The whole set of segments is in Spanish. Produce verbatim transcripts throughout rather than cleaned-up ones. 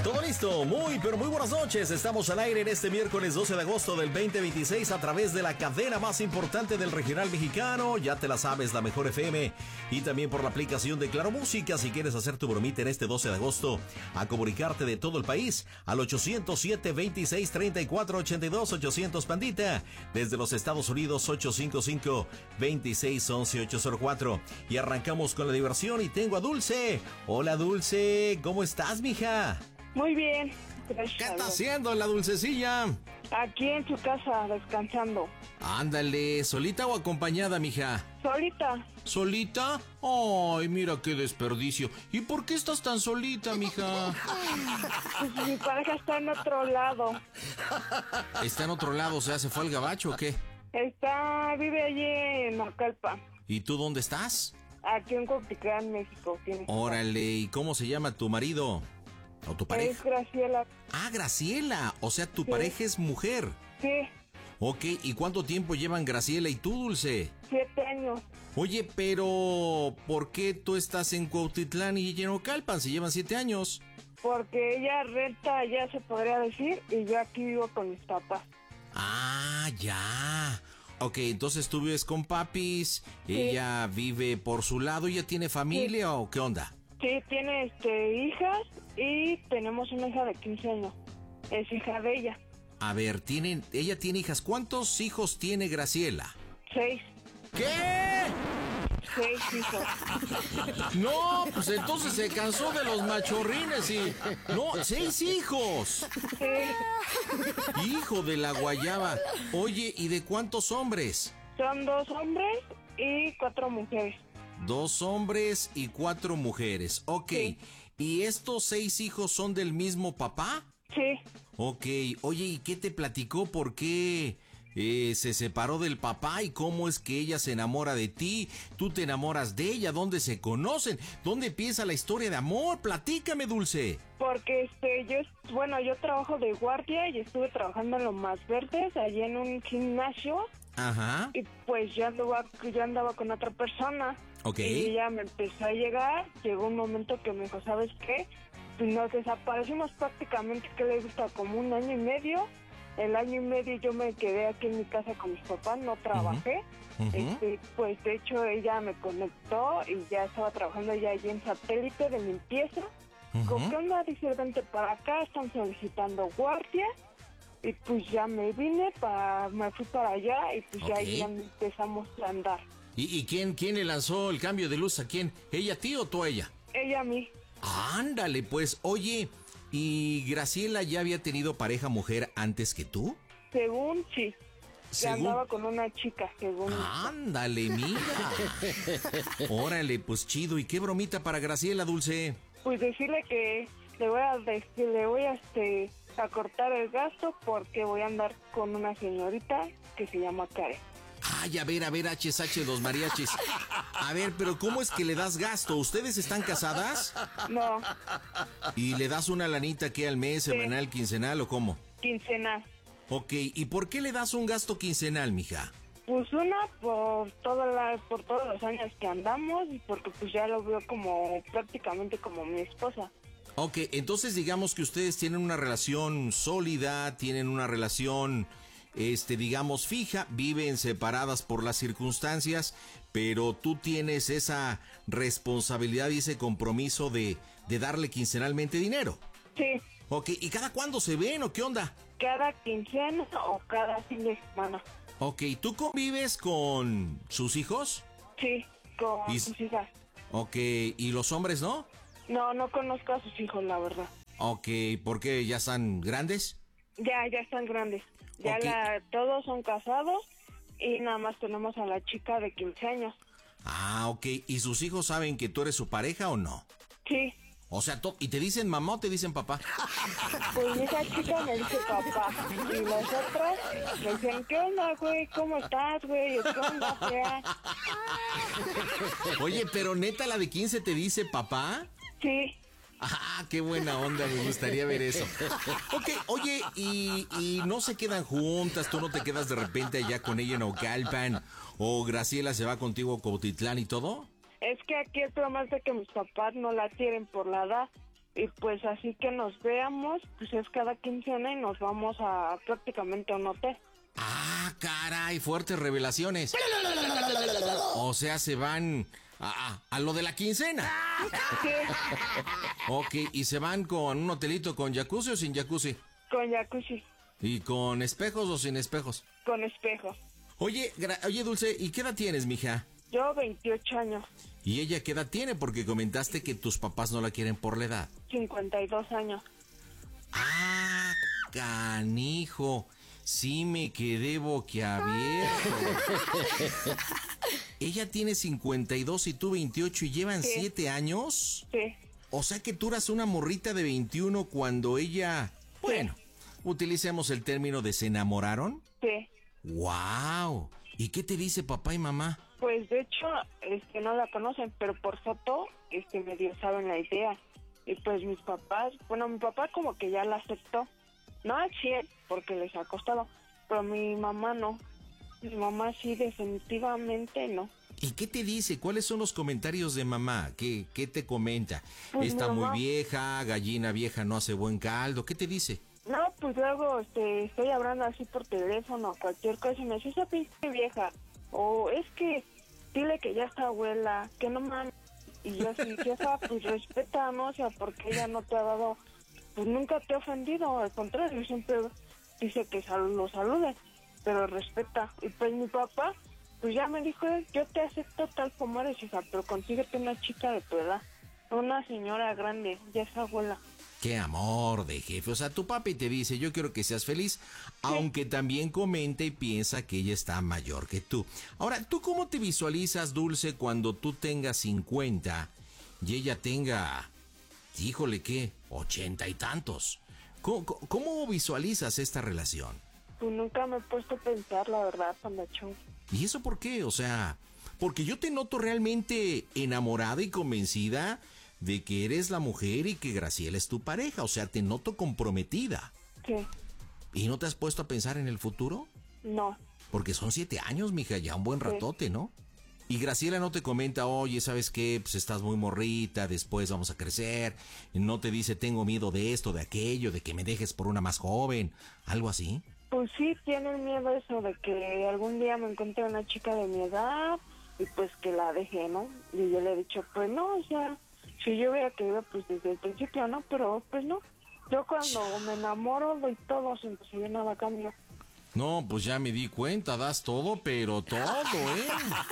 Todo listo, muy pero muy buenas noches. Estamos al aire en este miércoles doce de agosto del veinte veintiséis a través de la cadena más importante del regional mexicano. Ya te la sabes, la Mejor F M. Y también por la aplicación de Claro Música. Si quieres hacer tu bromita en este doce de agosto, a comunicarte de todo el país al ochocientos siete, veintiséis, treinta y cuatro, ochenta y dos, ochocientos Pandita. Desde los Estados Unidos, ochocientos cincuenta y cinco, veintiséis, once, ochocientos cuatro. Y arrancamos con la diversión y tengo a Dulce. Hola Dulce, ¿cómo estás, mija? Muy bien, gracias. ¿Qué está haciendo la Dulcecilla? Aquí en su casa, descansando. Ándale, ¿solita o acompañada, mija? Solita. ¿Solita? Ay, mira qué desperdicio. ¿Y por qué estás tan solita, mija? Pues mi pareja está en otro lado. ¿Está en otro lado? O sea, ¿se fue al gabacho o qué? Está, vive allí en Naucalpan. ¿Y tú dónde estás? Aquí en Cuautitlán, México. Órale, ¿y cómo se llama tu marido? ¿O tu pareja? Es Graciela. Ah, Graciela, o sea, tu Sí. pareja es mujer. Sí, Ok, ¿y cuánto tiempo llevan Graciela y tú, Dulce? siete años. Oye, pero ¿por qué tú estás en Cuautitlán y ella en Naucalpan si llevan siete años? Porque ella renta allá, se podría decir, y yo aquí vivo con mis papás. Ah, ya. Ok, entonces tú vives con papis, Sí. ella vive por su lado, ¿ella tiene familia Sí. o qué onda? Sí, tiene este hijas y tenemos una hija de quince años. Es hija de ella. A ver, tienen, ella tiene hijas. ¿Cuántos hijos tiene Graciela? Seis. ¿Qué? Seis hijos. No, pues entonces se cansó de los machorrines y... No, seis hijos. Sí. Hijo de la guayaba. Oye, ¿y de cuántos hombres? Son dos hombres y cuatro mujeres. Dos hombres y cuatro mujeres. Ok. Sí. ¿Y estos seis hijos son del mismo papá? Sí. Ok. Oye, ¿y qué te platicó? ¿Por qué eh, se separó del papá? ¿Y cómo es que ella se enamora de ti? ¿Tú te enamoras de ella? ¿Dónde se conocen? ¿Dónde empieza la historia de amor? Platícame, Dulce. Porque este, yo, bueno, yo trabajo de guardia y estuve trabajando en Lomas Verdes, allí en un gimnasio. Ajá. Y pues yo andaba, yo andaba con otra persona. Ok. Y ella me empezó a llegar. Llegó un momento que me dijo, ¿sabes qué? Pues nos desaparecimos prácticamente, que le gusta, como un año y medio. El año y medio yo me quedé aquí en mi casa con mis papás, no trabajé. Uh-huh. Este, pues de hecho ella me conectó y ya estaba trabajando ya allí en satélite de limpieza. Uh-huh. ¿Con qué onda? Dice, vente para acá, están solicitando guardia. Y pues ya me vine, para, me fui para allá y pues Ok. ya, ya empezamos a andar. ¿Y, y quién, quién le lanzó el cambio de luz a quién? ¿Ella a ti o tú a ella? Ella a mí. Ándale, pues, oye, ¿y Graciela ya había tenido pareja mujer antes que tú? Según sí. Ya Según- andaba con una chica, según. Ándale, mija. Órale, pues chido. ¿Y qué bromita para Graciela, Dulce? Pues decirle que le voy a decir, le voy a este a cortar el gasto porque voy a andar con una señorita que se llama Karen. Ay, a ver, a ver, H S H, los mariachis. A ver, pero ¿cómo es que le das gasto? ¿Ustedes están casadas? No, ¿Y le das una lanita que al mes, Sí. semanal, quincenal o cómo? quincenal. Ok, ¿y por qué le das un gasto quincenal, mija? Pues una por toda la, por todos los años que andamos y porque pues ya lo veo como prácticamente como mi esposa. Ok, entonces digamos que ustedes tienen una relación sólida, tienen una relación, este, digamos, fija, viven separadas por las circunstancias, pero tú tienes esa responsabilidad y ese compromiso de, de darle quincenalmente dinero. Sí, Ok, ¿y cada cuándo se ven o qué onda? cada quincena o cada fin de semana. Ok, ¿tú convives con sus hijos? Sí, con Y- sus hijas. Ok, ¿y los hombres no? No, no conozco a sus hijos, la verdad. Ok, ¿por qué? ¿Ya están grandes? Ya, ya están grandes. Ya Ok. la, todos son casados y nada más tenemos a la chica de quince años. Ah, ok, ¿y sus hijos saben que tú eres su pareja o no? Sí, O sea, to- ¿y te dicen mamá o te dicen papá? pues esa chica me dice papá y las otras me dicen, ¿qué onda, güey? ¿Cómo estás, güey? ¿Qué onda, fea? Oye, pero neta, la de quince te dice papá. Sí, Ah, qué buena onda, me gustaría ver eso. Ok, oye, y, y no se quedan juntas, tú no te quedas de repente allá con ella en Naucalpan, o Graciela se va contigo a Cuautitlán y todo. es que aquí el problema es de que mis papás no la quieren por la edad Y pues así que nos veamos, pues es cada quincena y nos vamos a prácticamente a un hotel. Ah, caray, fuertes revelaciones. O sea, se van a, a, a lo de la quincena. Sí, Ok, ¿y se van con un hotelito con jacuzzi o sin jacuzzi? con jacuzzi, ¿Y con espejos o sin espejos? con espejo. Oye, gra- oye Dulce, ¿y qué edad tienes, mija? Yo veintiocho años, ¿Y ella qué edad tiene? Porque comentaste que tus papás no la quieren por la edad. cincuenta y dos años. Ah, canijo. Sí me quedé boquiabierto. Ella tiene cincuenta y dos y tú veintiocho y llevan Sí. siete años. Sí, O sea que tú eras una morrita de veintiuno cuando ella... Bueno, utilicemos el término de se enamoraron. sí. ¡Wow! ¿Y qué te dice papá y mamá? Pues de hecho, este, no la conocen, pero por foto, este, medio saben la idea. Y pues mis papás, bueno, mi papá como que ya la aceptó. No al cien, porque les ha costado, pero mi mamá no. Mi mamá sí, definitivamente no. ¿Y qué te dice? ¿Cuáles son los comentarios de mamá? ¿Qué, qué te comenta? Pues Está mi muy mamá- vieja, gallina vieja no hace buen caldo. ¿Qué te dice? No, pues luego este, estoy hablando así por teléfono, cualquier cosa, y me dice, esa pinche vieja. O es que, dile que ya está abuela, que no mames. Y yo así, jefa, pues respeta, ¿no? O sea, porque ella no te ha dado, pues nunca te ha ofendido, al contrario, siempre dice que sal lo salude, pero respeta. Y pues mi papá, pues ya me dijo, "Eh, yo te acepto tal como eres, hija, pero consíguete una chica de tu edad, una señora grande, ya es abuela". Qué amor de jefe. O sea, tu papi te dice, yo quiero que seas feliz, aunque también comenta y piensa que ella está mayor que tú. Ahora, ¿tú cómo te visualizas, Dulce, cuando tú tengas cincuenta y ella tenga, híjole, ¿qué? Ochenta y tantos. ¿Cómo, cómo- cómo visualizas esta relación? Pues nunca me he puesto a pensar, la verdad, Pandacho. ¿Y eso por qué? O sea, porque yo te noto realmente enamorada y convencida de que eres la mujer y que Graciela es tu pareja. O sea, te noto comprometida. Sí, ¿Y no te has puesto a pensar en el futuro? no. Porque son siete años, mija, ya un buen Sí. ratote, ¿no? Y Graciela no te comenta, oye, ¿sabes qué? Pues estás muy morrita, después vamos a crecer. No te dice, tengo miedo de esto, de aquello, de que me dejes por una más joven. ¿Algo así? Pues sí, tienen miedo eso de que algún día me encuentre una chica de mi edad y pues que la deje, ¿no? Y yo le he dicho, pues no, o sea, si yo hubiera querido, pues desde el principio, ¿no? Pero pues no. Yo cuando me enamoro doy todo sin que yo nada cambio. No, pues ya me di cuenta, das todo, pero todo, ¿eh?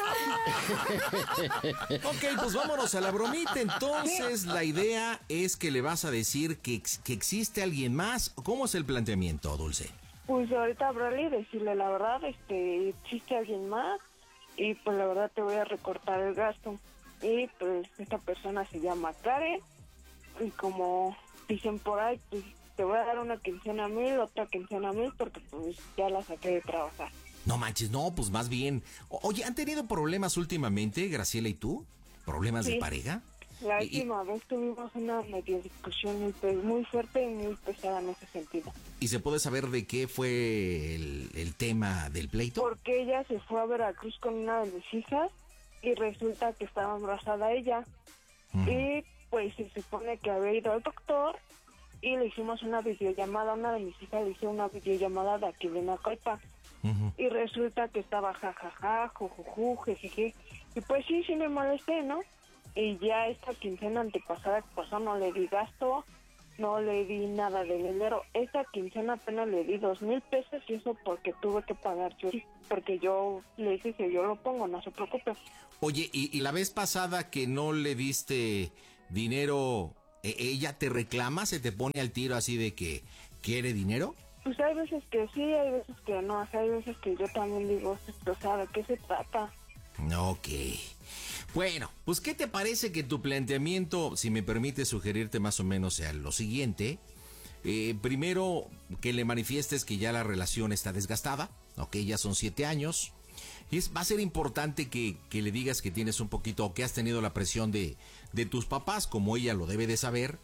Ok, pues vámonos a la bromita. Entonces, la idea es que le vas a decir que, ex- que existe alguien más. ¿Cómo es el planteamiento, Dulce? Pues ahorita hablarle y decirle la verdad, este, existe alguien más y pues la verdad te voy a recortar el gasto. Y pues esta persona se llama Karen y como dicen por ahí, pues te voy a dar una quincena a mil, otra quincena a mil porque pues ya la saqué de trabajar. No manches, no, pues más bien. O- Oye, ¿han tenido problemas últimamente, Graciela y tú? ¿Problemas de Sí. pareja? La Y- y- última vez tuvimos una medio discusión muy, pe- muy fuerte y muy pesada en ese sentido. ¿Y se puede saber de qué fue el, el tema del pleito? Porque ella se fue a Veracruz con una de mis hijas y resulta que estaba embarazada ella. Ujú. Y pues se supone que había ido al doctor y le hicimos una videollamada. Una de mis hijas le hizo una videollamada de aquí de Nacolpa. Ujú. Y resulta que estaba jajaja, jujuju, jejeje. Y pues sí, sí me molesté, ¿no? Y ya esta quincena antepasada que pasó no le di gasto, no le di nada de dinero. Esta quincena apenas le di dos mil pesos y eso porque tuve que pagar yo. Porque yo le dije que yo lo pongo, no se preocupe. Oye, y, y la vez pasada que no le diste dinero, ¿e- ¿ella te reclama? ¿Se te pone al tiro así de que quiere dinero? Pues hay veces que sí, hay veces que no. O sea, hay veces que yo también digo, o sea, ¿de qué se trata? Ok. Bueno, pues ¿qué te parece que tu planteamiento, si me permite sugerirte más o menos, sea lo siguiente? Eh, primero, que le manifiestes que ya la relación está desgastada, ok, ya son siete años. Y es, va a ser importante que, que le digas que tienes un poquito, o que has tenido la presión de, de tus papás, como ella lo debe de saber.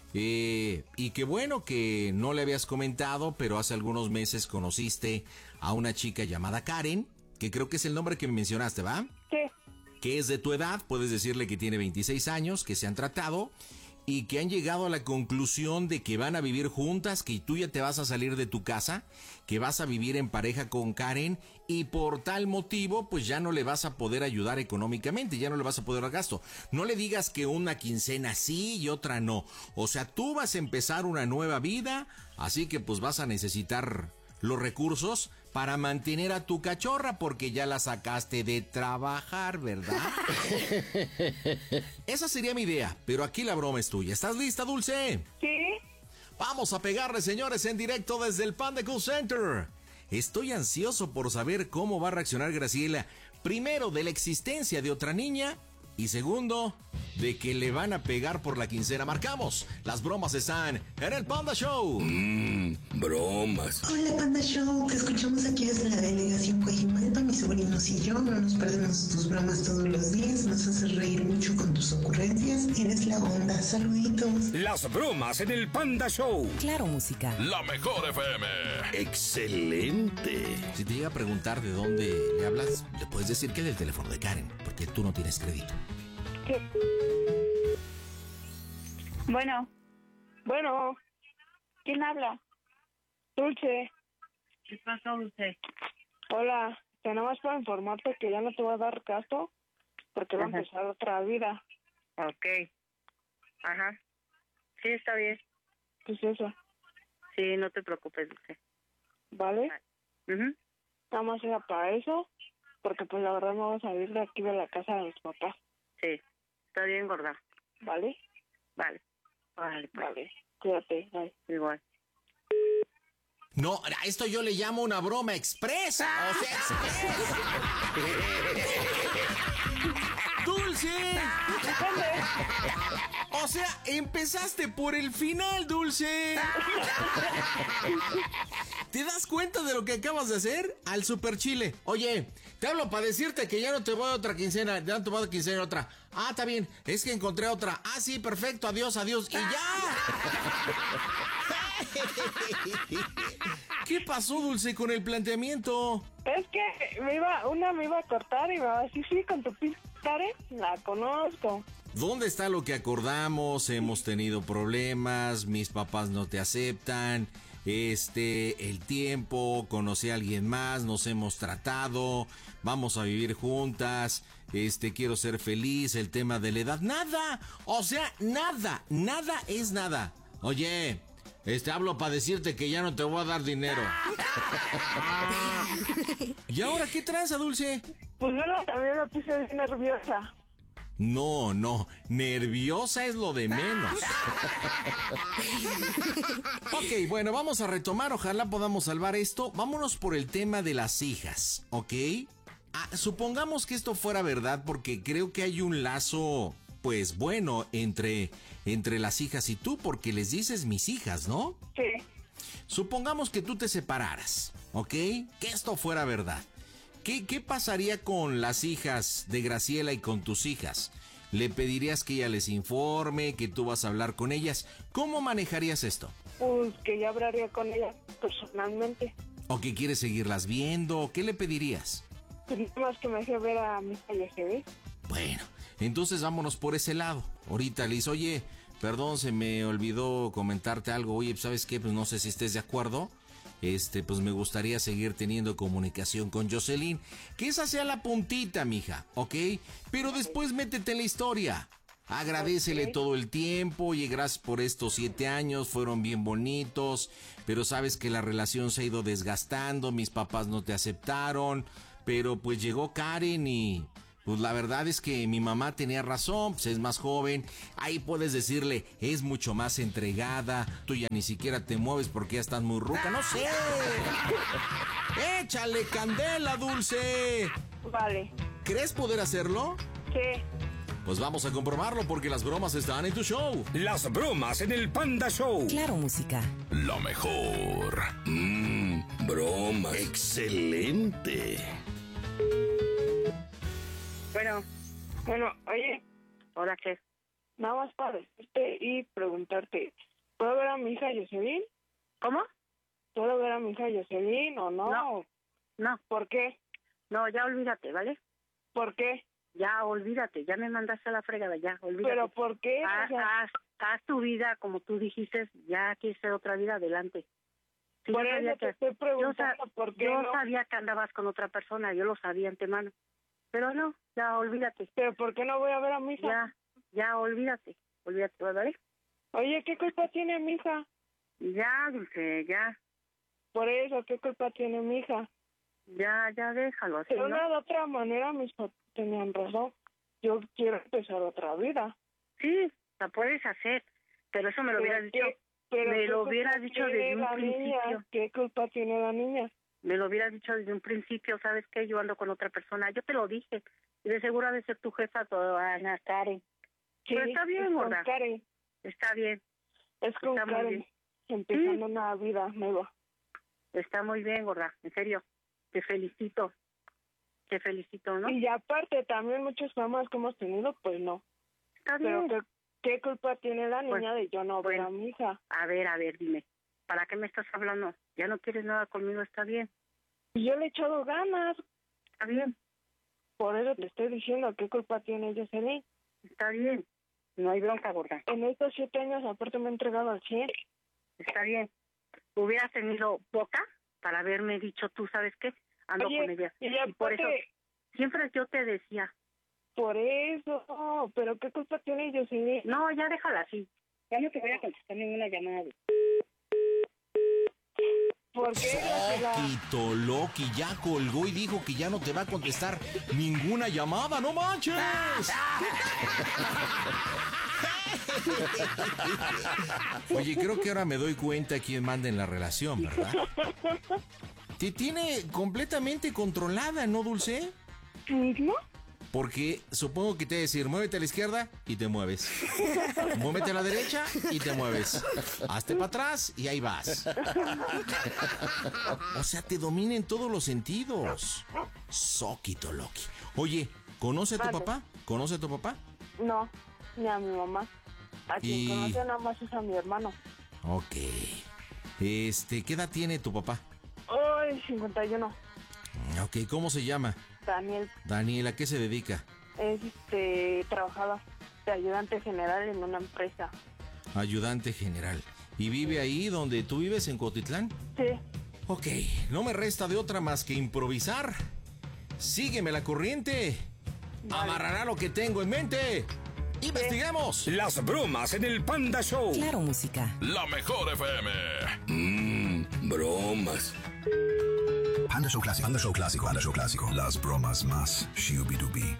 Eh, y que bueno, que no le habías comentado, pero hace algunos meses conociste a una chica llamada Karen, que creo que es el nombre que me mencionaste, ¿va? Sí, Que es de tu edad, puedes decirle que tiene veintiséis años, que se han tratado y que han llegado a la conclusión de que van a vivir juntas, que tú ya te vas a salir de tu casa, que vas a vivir en pareja con Karen y por tal motivo pues ya no le vas a poder ayudar económicamente, ya no le vas a poder dar gasto. No le digas que una quincena sí y otra no. O sea, tú vas a empezar una nueva vida, así que pues vas a necesitar los recursos para mantener a tu cachorra porque ya la sacaste de trabajar, ¿verdad? Esa sería mi idea, pero aquí la broma es tuya. ¿Estás lista, Dulce? Sí. Vamos a pegarle, señores, en directo desde el Panda Cool Center. Estoy ansioso por saber cómo va a reaccionar Graciela. Primero, de la existencia de otra niña. Y segundo, de que le van a pegar por la quincena. Marcamos. Las bromas están en el Panda Show. Mmm, bromas. Hola, Panda Show. Te escuchamos aquí desde la delegación Coajimalpa. Mis sobrinos y yo no nos perdemos tus bromas todos los días. Nos haces reír mucho con tus ocurrencias. Eres la onda. Saluditos. Las bromas en el Panda Show. Claro, música. La mejor F M. Excelente. Si te llega a preguntar de dónde le hablas, le puedes decir que del teléfono de Karen, porque tú no tienes crédito. ¿Qué? Bueno. Bueno. ¿Quién habla? Dulce. ¿Qué pasó, Dulce? Hola. Te nada más para informarte que ya no te voy a dar gasto porque va a Ajá. empezar otra vida. Ok. Ajá. Sí, está bien. ¿Qué es eso? Sí, no te preocupes, Dulce. ¿Vale? Mhm. Nada más era para eso porque pues la verdad no voy a salir de aquí de la casa de mis papás. Sí. Está bien, gorda. ¿Vale? Vale. Vale, pues. Vale. Cuídate. Bye. Igual. No, a esto yo le llamo una broma expresa. O sea, expresa. ¡Dulce! O sea, empezaste por el final, Dulce. ¿Te das cuenta de lo que acabas de hacer? Al super chile. Oye, te hablo para decirte que ya no te voy a otra quincena, ya no te voy a quincena otra. Ah, está bien, es que encontré otra. Ah, sí, perfecto, adiós, adiós. Y ya. ¿Qué pasó, Dulce, con el planteamiento? Es que me iba, una me iba a cortar y me va a decir, sí, con tu pinche Karen, la conozco. ¿Dónde está lo que acordamos? Hemos tenido problemas, mis papás no te aceptan, este, el tiempo, conocí a alguien más, nos hemos tratado, vamos a vivir juntas, este, quiero ser feliz, el tema de la edad, nada, o sea, nada, nada es nada. Oye, este, hablo para decirte que ya no te voy a dar dinero. ¿Y ahora qué tranza, Dulce? Pues yo también me puse bien nerviosa. No, no, nerviosa es lo de menos. Ok, bueno, vamos a retomar, ojalá podamos salvar esto. Vámonos por el tema de las hijas, ¿ok? Ah, supongamos que esto fuera verdad porque creo que hay un lazo, pues bueno, entre, entre las hijas y tú, porque les dices mis hijas, ¿no? Sí. Supongamos que tú te separaras, ¿ok? Que esto fuera verdad. ¿Qué, ¿Qué pasaría con las hijas de Graciela y con tus hijas? ¿Le pedirías que ella les informe, que tú vas a hablar con ellas? ¿Cómo manejarías esto? Pues que ya hablaría con ella personalmente. ¿O que quieres seguirlas viendo? ¿Qué le pedirías? Pues nada más que me deje ver a mi hija y se ve. Bueno, entonces vámonos por ese lado. Ahorita le dices, oye, perdón, se me olvidó comentarte algo. Oye, ¿sabes qué? Pues no sé si estés de acuerdo. Este, pues me gustaría seguir teniendo comunicación con Jocelyn. Que esa sea la puntita, mija, ¿ok? Pero después métete en la historia. Agradécele Ok. todo el tiempo y gracias por estos siete años, fueron bien bonitos, pero sabes que la relación se ha ido desgastando, mis papás no te aceptaron, pero pues llegó Karen y pues la verdad es que mi mamá tenía razón, pues es más joven, ahí puedes decirle, es mucho más entregada, tú ya ni siquiera te mueves porque ya estás muy ruca, no sé. Échale candela, Dulce. Vale. ¿Crees poder hacerlo? Sí. Pues vamos a comprobarlo porque las bromas están en tu show. Las bromas en el Panda Show. Claro, música. La mejor. Mmm, bromas. Excelente. Bueno, Bueno, oye, ¿ahora qué? nada más para decirte y preguntarte, ¿puedo ver a mi hija Jocelyn? ¿Cómo? ¿Puedo ver a mi hija Jocelyn o no? No. No, ¿Por qué? no, ya olvídate, ¿vale? ¿Por qué? ya olvídate, ya me mandaste a la fregada, ya, olvídate. ¿Pero por qué? Haz, O sea, haz, haz tu vida como tú dijiste, ya quieres hacer otra vida, adelante. Sí, por yo eso sabía te que- estoy yo, preguntando sa- por qué yo no. sabía que andabas con otra persona, yo lo sabía antemano. Pero no, ya olvídate, ¿Pero por qué no voy a ver a mi hija? ya, ya olvídate, olvídate, ¿vale? Oye, ¿qué culpa tiene mi hija? Ya, Dulce, ya, Por eso, ¿qué culpa tiene mi hija? ya, ya déjalo así, De ¿no? una u otra manera mis papás tenían razón. Yo quiero empezar otra vida. Sí, la puedes hacer, pero eso me lo hubieras ¿Pero dicho, qué- pero me qué lo culpa hubieras dicho tiene desde un la niña? principio. ¿Qué culpa tiene la niña? Me lo hubieras dicho desde un principio, ¿sabes qué? Yo ando con otra persona, yo te lo dije, y de seguro ha de ser tu jefa, toda Ana Karen. Sí, Pero está bien, es con gorda. Karen. Está bien, Es con Está muy Karen. bien. Empezando una vida nueva. está muy bien, gorda, en serio, te felicito, te felicito, ¿no? Y aparte, también muchos mamás que hemos tenido, pues no. Está Pero bien. ¿qué, qué culpa tiene la Pues, niña de yo no ver bueno. a mi hija? A ver, a ver, dime, ¿para qué me estás hablando? ¿Ya no quieres nada conmigo? Está bien, Y yo le he echado ganas. está bien, Por eso te estoy diciendo qué culpa tiene Jocelyn. está bien, no hay bronca, gorda, En estos siete años, aparte, me he entregado al cien. está bien. Hubieras tenido boca para haberme dicho, tú, ¿sabes qué? Ando Oye, con ella. y Y por eso, aparte, siempre yo te decía, por eso, pero qué culpa tiene Jocelyn. no, ya déjala así. Ya no te voy a contestar ninguna llamada. ¿Por qué? Graciela? Quito Loki ya colgó y dijo que ya no te va a contestar ninguna llamada, ¡no manches! Oye, creo que ahora me doy cuenta quién manda en la relación, ¿verdad? Te tiene completamente controlada, ¿no, Dulce? Pues no. Porque supongo que te va a decir, muévete a la izquierda y te mueves. Muévete a la derecha y te mueves. Hazte para atrás y ahí vas. O sea, te domina en todos los sentidos. Soquito Loki. Oye, ¿conoce a tu Vale. papá? ¿Conoce a tu papá? No, ni a mi mamá. A quien Y- conoce nada más es a mi hermano. Ok. Este, ¿qué edad tiene tu papá? Ay, cincuenta y uno. Ok, ¿cómo se llama? Daniel Daniel, ¿a qué se dedica? es este trabajaba de ayudante general en una empresa. Ayudante general. ¿Y vive ahí donde tú vives, en Cotitlán? Sí. Ok, no me resta de otra más que improvisar. Sígueme la corriente. Amarrará lo que tengo en mente. ¡Investiguemos! Las bromas en el Panda Show. Claro, música. La mejor F M. Mmm, bromas. Panda Show Clásico. Panda Show Clásico. Panda Show Clásico. Las bromas más shooby-dooby.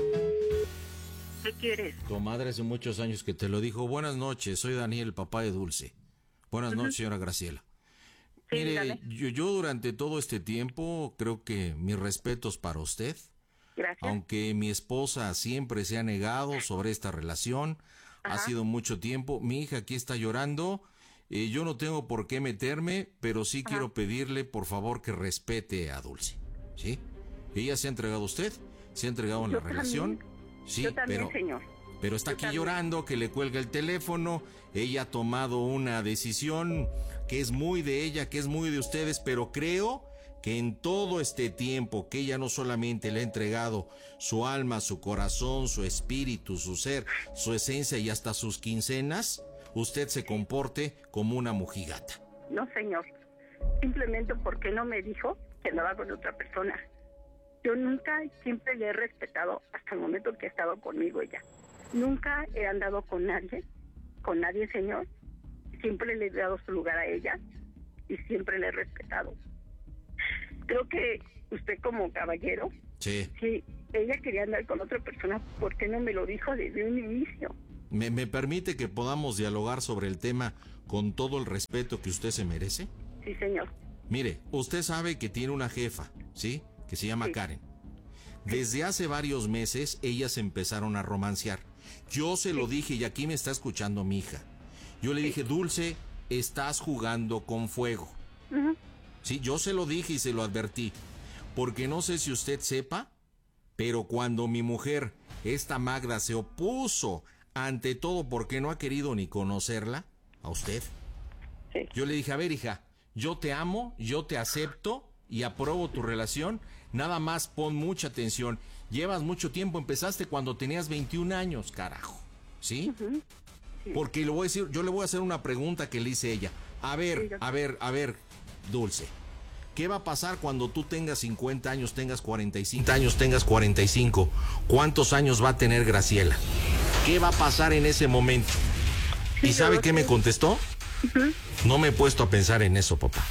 ¿Qué quieres? Tu madre hace muchos años que te lo dijo. Buenas noches, soy Daniel, papá de Dulce. Buenas noches, señora Graciela. Sí, Mire, dígame. yo, yo durante todo este tiempo creo que mis respetos para usted. Gracias. Aunque mi esposa siempre se ha negado sobre esta relación, ha Ajá. sido mucho tiempo. Mi hija aquí está llorando. Eh, yo no tengo por qué meterme, pero sí quiero pedirle, por favor, que respete a Dulce. ¿Sí? Ella se ha entregado a usted, se ha entregado en Yo la relación. también. Sí, Yo también, pero, señor. pero está Yo aquí también. llorando, que le cuelga el teléfono. Ella ha tomado una decisión que es muy de ella, que es muy de ustedes, pero creo que en todo este tiempo que ella no solamente le ha entregado su alma, su corazón, su espíritu, su ser, su esencia y hasta sus quincenas, usted se comporte como una mojigata. No, señor. Simplemente porque no me dijo que andaba con otra persona. Yo nunca, siempre le he respetado hasta el momento que ha estado conmigo ella. Nunca he andado con nadie, con nadie, señor. Siempre le he dado su lugar a ella y siempre le he respetado. Creo que usted como caballero, Sí. si ella quería andar con otra persona, ¿por qué no me lo dijo desde un inicio? ¿Me, me permite que podamos dialogar sobre el tema con todo el respeto que usted se merece? Sí, señor. Mire, usted sabe que tiene una jefa, ¿sí? Que se llama Sí. Karen. Desde hace varios meses ellas empezaron a romancear. Yo se lo dije y aquí me está escuchando mi hija. Yo le dije, Dulce, estás jugando con fuego. Ujú. Sí, yo se lo dije y se lo advertí. Porque no sé si usted sepa, pero cuando mi mujer, esta Magda, se opuso ante todo porque no ha querido ni conocerla, a usted, Sí. yo le dije, a ver, hija, yo te amo, yo te acepto y apruebo tu relación, nada más pon mucha atención. Llevas mucho tiempo, empezaste cuando tenías veintiún años, carajo, ¿sí? Uh-huh. Sí. Porque le voy a decir, yo le voy a hacer una pregunta que le hice ella. A ver, sí, a ver, a ver, Dulce, ¿qué va a pasar cuando tú tengas cincuenta años, tengas cuarenta y cinco años, tengas cuarenta y cinco? ¿Cuántos años va a tener Graciela? ¿Qué va a pasar en ese momento? Sí, ¿y sabe qué me contestó? Uh-huh. No me he puesto a pensar en eso, papá.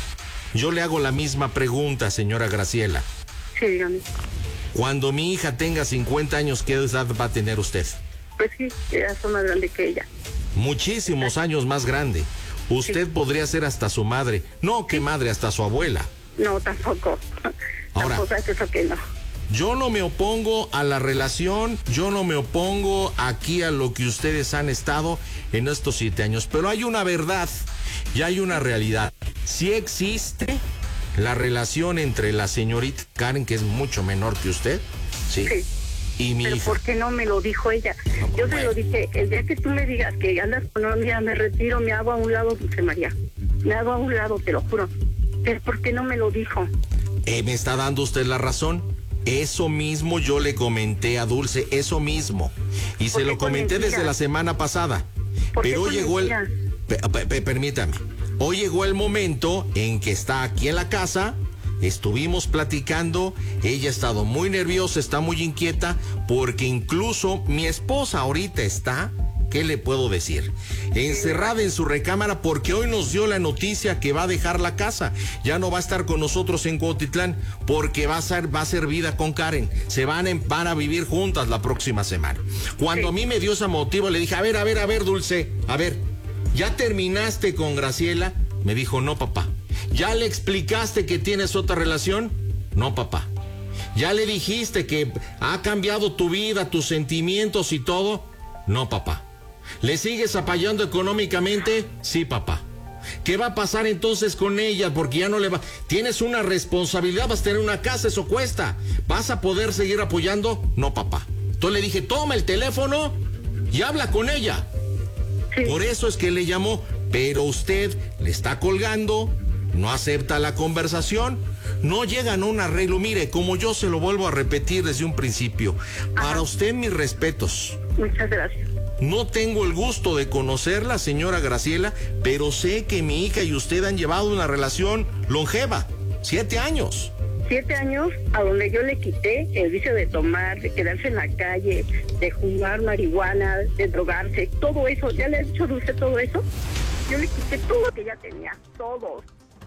Yo le hago la misma pregunta, señora Graciela. Sí, dígame. Cuando mi hija tenga cincuenta años, ¿qué edad va a tener usted? Pues sí, ya soy más grande que ella. Muchísimos años más grande. Usted sí. podría ser hasta su madre. No, ¿qué sí. madre? Hasta su abuela. No, tampoco. Ahora, tampoco es eso que no. Yo no me opongo a la relación, yo no me opongo aquí a lo que ustedes han estado en estos siete años, pero hay una verdad y hay una realidad. Sí existe la relación entre la señorita Karen, que es mucho menor que usted, ¿sí? Sí. Y mi pero hija. ¿por qué no me lo dijo ella? No, yo bueno. se lo dije, el día que tú me digas que andas con un día, me retiro, me hago a un lado, Dulce María. Me hago a un lado, te lo juro. Pero ¿por qué no me lo dijo? Eh, me está dando usted la razón. Eso mismo yo le comenté a Dulce, eso mismo. Y se lo comenté desde la semana pasada. Pero hoy llegó el... P- p- permítame. Hoy llegó el momento en que está aquí en la casa... Estuvimos platicando, ella ha estado muy nerviosa, está muy inquieta, porque incluso mi esposa ahorita está, ¿qué le puedo decir? Encerrada en su recámara porque hoy nos dio la noticia que va a dejar la casa, ya no va a estar con nosotros en Cuautitlán, porque va a ser, va a ser vida con Karen, se van, en, van a vivir juntas la próxima semana. Cuando a mí me dio ese motivo, le dije, a ver, a ver, a ver, Dulce, a ver, ¿ya terminaste con Graciela? Me dijo, no, papá. ¿Ya le explicaste que tienes otra relación? No, papá. ¿Ya le dijiste que ha cambiado tu vida, tus sentimientos y todo? No, papá. ¿Le sigues apoyando económicamente? Sí, papá. ¿Qué va a pasar entonces con ella? Porque ya no le va... Tienes una responsabilidad, vas a tener una casa, eso cuesta. ¿Vas a poder seguir apoyando? No, papá. Entonces le dije, toma el teléfono y habla con ella. Sí. Por eso es que le llamó, pero usted le está colgando... No acepta la conversación, no llegan a un arreglo. Mire, como yo se lo vuelvo a repetir desde un principio, para Ajá. usted mis respetos. Muchas gracias. No tengo el gusto de conocerla, señora Graciela, pero sé que mi hija y usted han llevado una relación longeva, siete años. Siete años a donde yo le quité el vicio de tomar, de quedarse en la calle, de fumar marihuana, de drogarse, todo eso. ¿Ya le ha dicho Dulce todo eso? Yo le quité todo lo que ella tenía, todo.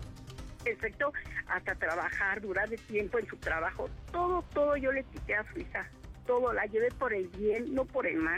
Excepto hasta trabajar, durar de tiempo en su trabajo, todo, todo yo le quité a su hija, todo, la llevé por el bien, no por el mal,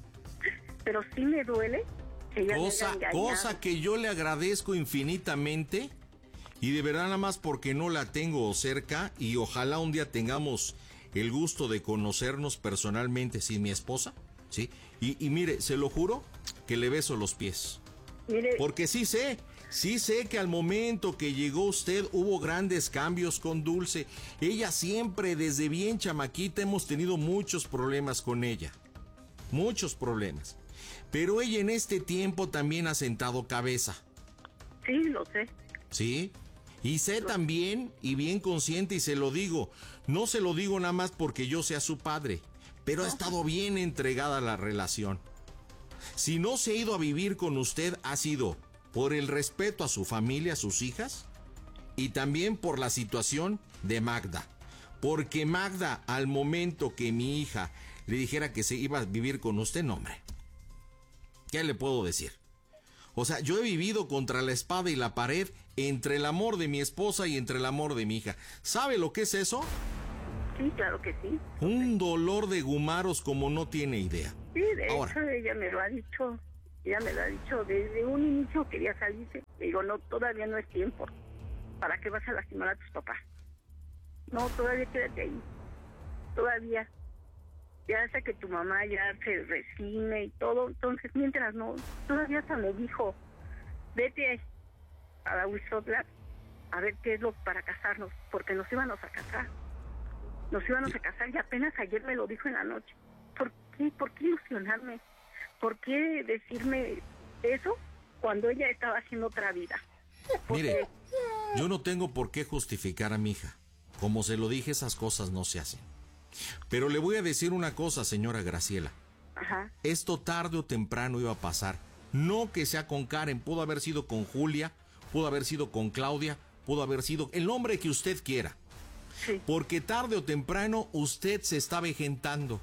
pero sí me duele que ella cosa, me haya cosa que yo le agradezco infinitamente, y de verdad nada más porque no la tengo cerca, y ojalá un día tengamos el gusto de conocernos personalmente, sin mi esposa, ¿sí? Y, y mire, se lo juro que le beso los pies, mire, porque sí sé, Sí sé que al momento que llegó usted hubo grandes cambios con Dulce. Ella siempre, desde bien chamaquita, hemos tenido muchos problemas con ella. Muchos problemas. Pero ella en este tiempo también ha sentado cabeza. Sí, lo sé. ¿Sí? Y sé también, y bien consciente, y se lo digo, no se lo digo nada más porque yo sea su padre, pero ha estado bien entregada a la relación. Si no se ha ido a vivir con usted, ha sido... por el respeto a su familia, a sus hijas, y también por la situación de Magda. Porque Magda, al momento que mi hija le dijera que se iba a vivir con usted, no, hombre, ¿qué le puedo decir? O sea, yo he vivido contra la espada y la pared entre el amor de mi esposa y entre el amor de mi hija. ¿Sabe lo que es eso? Sí, claro que sí. Un dolor de gumaros como no tiene idea. Sí, de Ahora, hecho ella me lo ha dicho. Ella me lo ha dicho, desde un inicio quería salirse. Le digo, no, todavía no es tiempo. ¿Para qué vas a lastimar a tus papás? No, todavía quédate ahí. Todavía. Ya hasta que tu mamá ya se resigne y todo. Entonces, mientras no, todavía hasta me dijo, vete a la Huizotla a ver qué es lo para casarnos, porque nos íbamos a casar. Nos íbamos a casar y apenas ayer me lo dijo en la noche. ¿Por qué? ¿Por qué ilusionarme? ¿Por qué decirme eso cuando ella estaba haciendo otra vida? Porque mire, yo no tengo por qué justificar a mi hija. Como se lo dije, esas cosas no se hacen. Pero le voy a decir una cosa, señora Graciela. Ajá. Esto tarde o temprano iba a pasar. No que sea con Karen, pudo haber sido con Julia, pudo haber sido con Claudia, pudo haber sido el nombre que usted quiera. Sí. Porque tarde o temprano usted se está vejentando.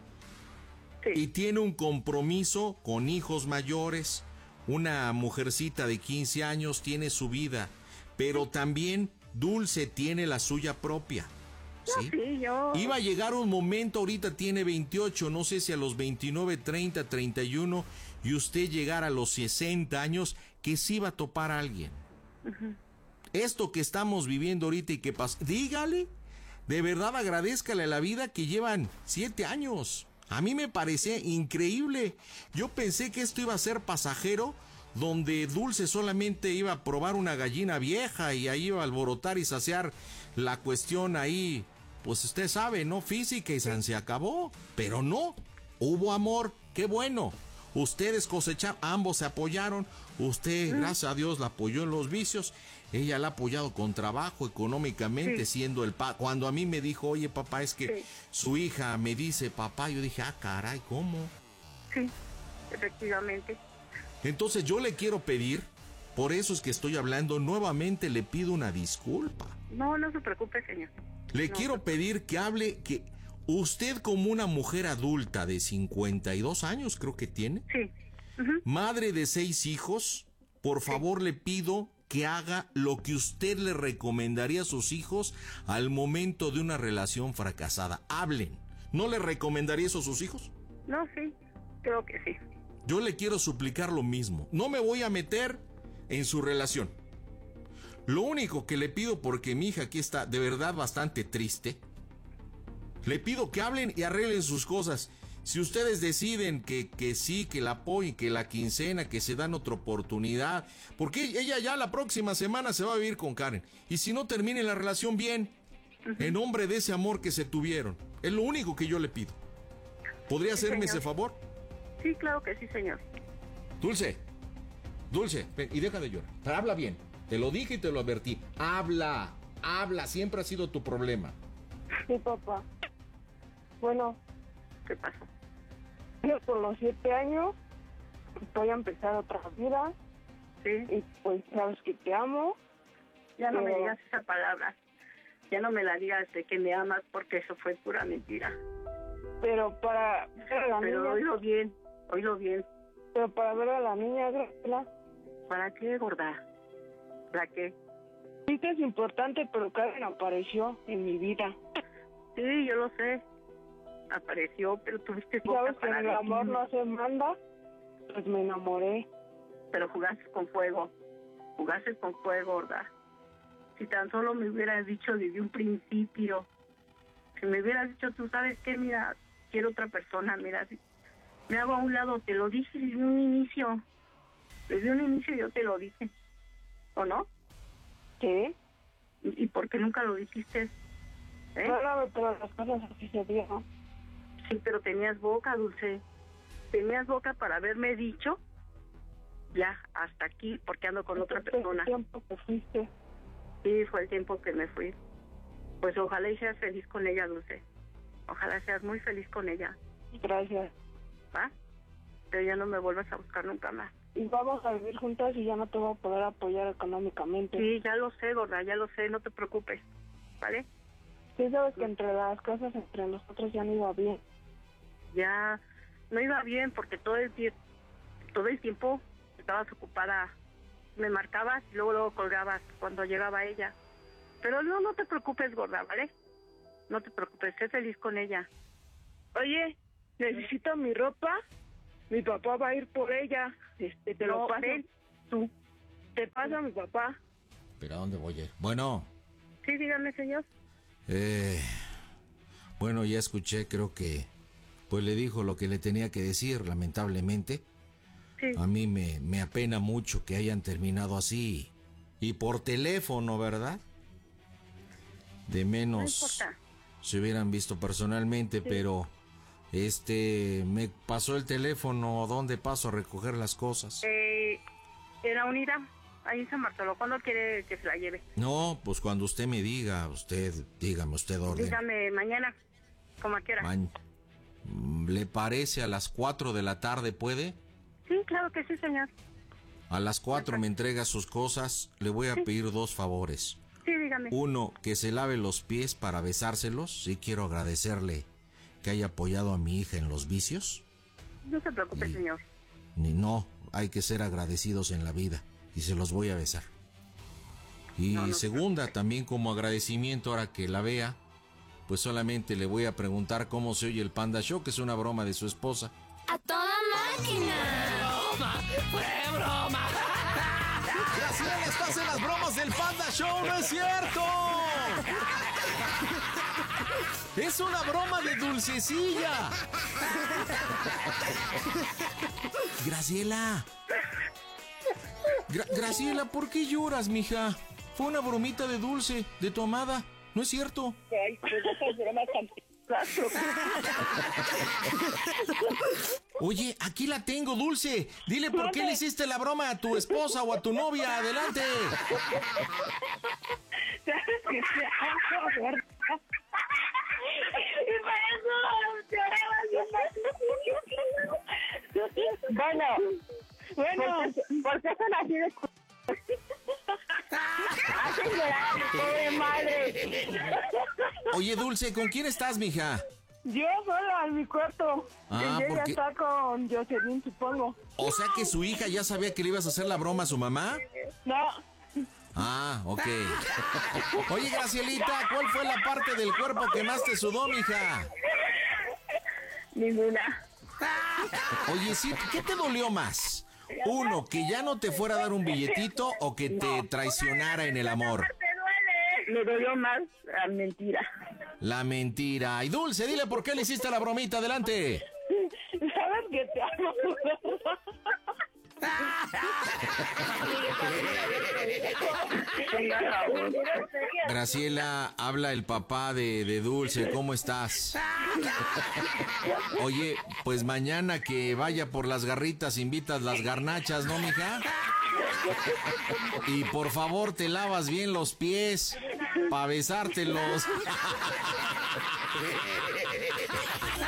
Sí. Y tiene un compromiso con hijos mayores. Una mujercita de quince años tiene su vida, pero también Dulce tiene la suya propia. ¿Sí? No, sí, yo... Iba a llegar un momento, ahorita tiene veintiocho, no sé si a los veintinueve, treinta, treinta y uno, y usted llegara a los sesenta años, que sí iba a topar a alguien. Uh-huh. Esto que estamos viviendo ahorita y que pasa, dígale, de verdad agradézcale a la vida que llevan siete años. A mí me parecía increíble. Yo pensé que esto iba a ser pasajero, donde Dulce solamente iba a probar una gallina vieja y ahí iba a alborotar y saciar la cuestión ahí, pues usted sabe, ¿no? Física, y se acabó. Pero no, hubo amor, qué bueno. Ustedes cosecharon, ambos se apoyaron. Usted, gracias a Dios, la apoyó en los vicios. Ella la ha apoyado con trabajo, económicamente, sí. Siendo el papá. Cuando a mí me dijo, oye, papá, es que sí. Su hija me dice, papá, yo dije, ah, caray, ¿cómo? Sí, efectivamente. Entonces yo le quiero pedir, por eso es que estoy hablando, nuevamente le pido una disculpa. No, no se preocupe, señor. Le no, quiero no. pedir que hable, que usted como una mujer adulta de cincuenta y dos años, creo que tiene. Sí. Uh-huh. Madre de seis hijos, por favor, sí. Le pido que haga lo que usted le recomendaría a sus hijos al momento de una relación fracasada. Hablen. ¿No le recomendaría eso a sus hijos? No, sí, creo que sí. Yo le quiero suplicar lo mismo. No me voy a meter en su relación. Lo único que le pido, porque mi hija aquí está de verdad bastante triste, le pido que hablen y arreglen sus cosas. Si ustedes deciden que, que sí, que la apoyen, que la quincena, que se dan otra oportunidad, porque ella ya la próxima semana se va a vivir con Karen. Y si no, terminen la relación bien, uh-huh. En nombre de ese amor que se tuvieron. Es lo único que yo le pido. ¿Podría sí, hacerme señor. Ese favor? Sí, claro que sí, señor. Dulce, Dulce, ven, y deja de llorar. Habla bien. Te lo dije y te lo advertí. Habla, habla. Siempre ha sido tu problema. Sí, papá. Bueno, ¿qué pasó? Yo por los siete años voy a empezar otra vida. Sí. Y pues sabes que te amo. Ya no pero... me digas esa palabra. Ya no me la digas de que me amas, porque eso fue pura mentira. Pero para ver a la Pero niña... oílo bien, oílo bien. Pero para ver a la niña, Graciela. ¿Para qué, gorda? ¿Para qué? Sí que es importante, pero Karen apareció en mi vida. Sí, yo lo sé. Apareció, pero tuviste boca ¿Sabes para que el amor no se manda? Pues me enamoré. Pero jugaste con fuego. Jugaste con fuego, gorda. Si tan solo me hubieras dicho desde un principio... Si me hubieras dicho, tú sabes qué, mira, quiero otra persona, mira, me hago a un lado, te lo dije desde un inicio, desde un inicio yo te lo dije, ¿o no? ¿Qué? ¿Y, y por qué nunca lo dijiste? ¿Eh? No, no, pero las cosas así se dieron. Sí, pero tenías boca, Dulce, tenías boca para haberme dicho, ya, hasta aquí, porque ando con otra persona. ¿Fue el tiempo que fuiste? Sí, fue el tiempo que me fui. Pues ojalá y seas feliz con ella, Dulce. Ojalá seas muy feliz con ella. Gracias. ¿Va? Pero ya no me vuelvas a buscar nunca más. Y vamos a vivir juntas y ya no te voy a poder apoyar económicamente. Sí, ya lo sé, gorda, ya lo sé, no te preocupes. ¿Vale? Sí, sabes que entre las cosas entre nosotros ya no iba bien. Ya no iba bien porque todo el, tie- todo el tiempo estabas ocupada. Me marcabas y luego, luego colgabas cuando llegaba ella. Pero no, no te preocupes, gorda, ¿vale? No te preocupes, sé feliz con ella. Oye, necesito mi ropa. Mi papá va a ir por ella. Este, te No, lo paso. ven, Tú. Te pasa mi papá. ¿Pero a dónde voy a ir? Bueno. Sí, dígame, señor. Eh, bueno, ya escuché, creo que... Pues le dijo lo que le tenía que decir, lamentablemente. Sí. A mí me, me apena mucho que hayan terminado así. Y por teléfono, ¿verdad? De menos No se hubieran visto personalmente, sí. Pero este me pasó el teléfono, ¿dónde paso a recoger las cosas? Eh, ¿Era unida? ahí en San Bartolo. ¿Cuándo quiere que se la lleve? No, pues cuando usted me diga, usted, dígame, usted orden. Dígame mañana, como quiera. Ma- ¿Le parece a las cuatro de la tarde, puede? Sí, claro que sí, señor. A las cuatro me entrega sus cosas. Le voy a Sí. pedir dos favores. Sí, dígame. Uno, que se lave los pies para besárselos. Sí, quiero agradecerle que haya apoyado a mi hija en los vicios. No se preocupe, Sí. señor. Ni no, hay que ser agradecidos en la vida. Y se los voy a besar. Y No, no se segunda, preocupe. también como agradecimiento, ahora que la vea, pues solamente le voy a preguntar cómo se oye el Panda Show, que es una broma de su esposa. ¡A toda máquina! ¡Broma! ¡Fue broma! Graciela les hace las bromas del Panda Show, ¡no es cierto! Es una broma de dulcecilla. Graciela. Gra- Graciela, ¿por qué lloras, mija? Fue una bromita de dulce, de tu amada, ¿no es cierto? Ay, pues esas bromas tan plástico. Oye, aquí la tengo, Dulce. Dile por qué le hiciste la broma a tu esposa o a tu novia. Adelante. ¿Sabes que te amo, verdad? Y por eso lloraba. Bueno, bueno, ¿por qué son así de cu- hacen llorar, pobre madre? Oye, Dulce, ¿con quién estás, mija? Yo sola en mi cuarto. Ah, y ella porque- está con Jocelyn, supongo. O sea que su hija ya sabía que le ibas a hacer la broma a su mamá. No, Ah, ok. Oye, Gracielita, ¿cuál fue la parte del cuerpo que más te sudó, mija? Ninguna. Oye, sí, ¿qué te dolió más? Uno, que ya no te fuera a dar un billetito o que te traicionara en el amor. Me dolió más la mentira. La mentira. Y Dulce, dile por qué le hiciste la bromita. Adelante. sabes que te amo. Graciela, habla el papá de, de Dulce. ¿Cómo estás? Oye, pues mañana que vaya por las garritas, invitas las garnachas, ¿no, mija? Y por favor te lavas bien los pies para besártelos.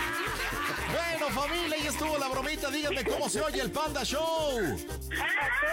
Bueno, familia, ya estuvo la bromita. Díganme cómo se oye el Panda Show.